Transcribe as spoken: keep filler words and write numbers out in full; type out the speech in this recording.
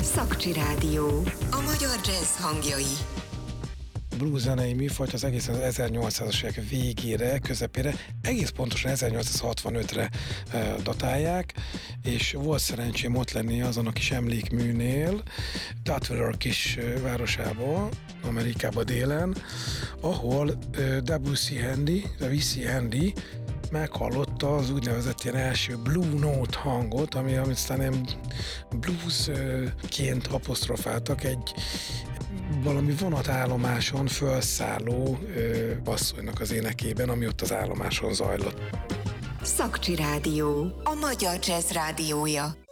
Szakcsi Rádió. A magyar jazz hangjai. Blues zenei műfajt az egészen az ezernyolcszázas évek végére, közepére, egész pontosan ezernyolcszázhatvanötre e, datálják, és volt szerencsém ott lenni azon a kis emlékműnél, Tutwiler kis városából, Amerikába délen, ahol e, W C Handy, W C Handy meghallotta az úgynevezett ilyen első blue note hangot, ami amit aztán nem bluesként apostrofáltak, egy valami vonatállomáson felszálló ö, basszonynak az énekében, ami ott az állomáson zajlott. Szakcsi Rádió. A magyar jazz rádiója.